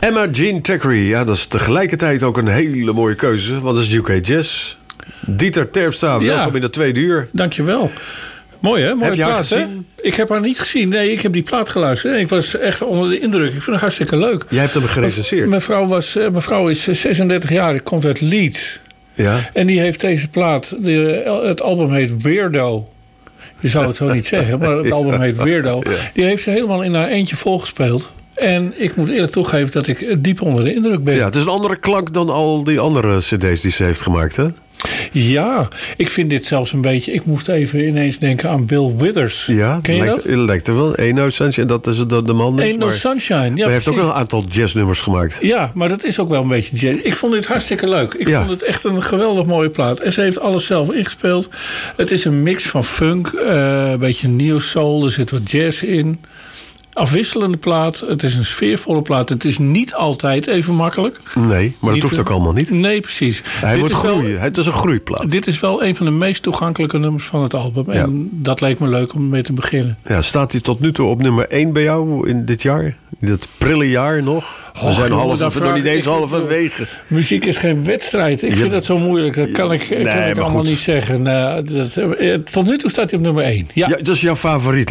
Emma Jean Thackeray, ja, dat is tegelijkertijd ook een hele mooie keuze. Want dat is UK Jazz. Dieter Terpstra, welkom in de tweede uur. Dankjewel. Mooi hè? Mooie heb je haar plaat, gezien? Hè? Ik heb haar niet gezien. Nee, ik heb die plaat geluisterd. En ik was echt onder de indruk. Ik vind het hartstikke leuk. Jij hebt hem gerecenseerd. Mijn vrouw is 36 jaar. Ik komt uit Leeds. Ja. En die heeft deze plaat. Het album heet Weirdo. Je zou het zo niet zeggen, maar het album heet Weirdo. Ja. Die heeft ze helemaal in haar eentje volgespeeld. En ik moet eerlijk toegeven dat ik diep onder de indruk ben. Ja, het is een andere klank dan al die andere cd's die ze heeft gemaakt, hè? Ja, ik vind dit zelfs een beetje... Ik moest even ineens denken aan Bill Withers. Ja, ken je dat? Lijkt er wel. Ain't No Sunshine, dat is de man. Ain't No Sunshine, ja. Maar hij heeft ook een aantal jazznummers gemaakt. Ja, maar dat is ook wel een beetje jazz. Ik vond dit hartstikke leuk. Ik vond het echt een geweldig mooie plaat. En ze heeft alles zelf ingespeeld. Het is een mix van funk, een beetje neo soul. Er zit wat jazz in. Afwisselende plaat. Het is een sfeervolle plaat. Het is niet altijd even makkelijk. Nee, maar dat hoeft ook allemaal niet. Nee, precies. Hij moet groeien. Het is een groeiplaat. Dit is wel een van de meest toegankelijke nummers van het album. En dat leek me leuk om mee te beginnen. Ja, staat hij tot nu toe op nummer 1 bij jou in dit jaar? In dit prille jaar nog? We zijn nog niet eens halverwege. Muziek is geen wedstrijd. Ik vind dat zo moeilijk. Dat kan ik allemaal niet zeggen. Tot nu toe staat hij op nummer 1. Ja, dat is jouw favoriet.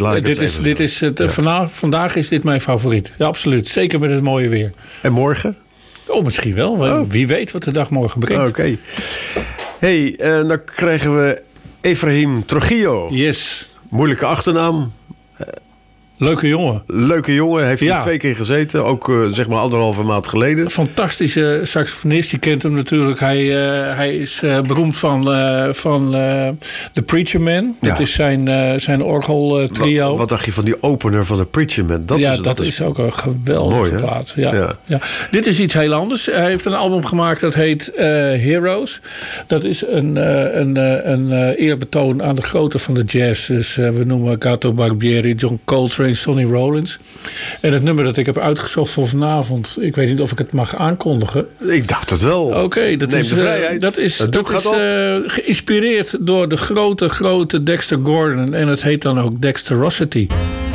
Vandaag is dit mijn favoriet. Ja, absoluut. Zeker met het mooie weer. En morgen? Oh, misschien wel. Wie weet wat de dag morgen brengt. Oké. Hey, dan krijgen we Efraim Trujillo. Yes. Moeilijke achternaam. Leuke jongen. Leuke jongen. Heeft hij 2 keer gezeten. Ook zeg maar 1,5 maand geleden. Fantastische saxofonist. Je kent hem natuurlijk. Hij is beroemd van The Preacher Man. Dat is zijn orgeltrio. Wat dacht je van die opener van The Preacher Man? Dat is ook een geweldige plaat. Ja. Dit is iets heel anders. Hij heeft een album gemaakt dat heet Heroes. Dat is een eerbetoon aan de grootte van de jazz. Dus we noemen Gato Barbieri, John Coltrane, Sonny Rollins. En het nummer dat ik heb uitgezocht voor vanavond, ik weet niet of ik het mag aankondigen. Ik dacht het wel. Oké, dat is de vrijheid. Dat is geïnspireerd door de grote Dexter Gordon. En het heet dan ook Dexterosity.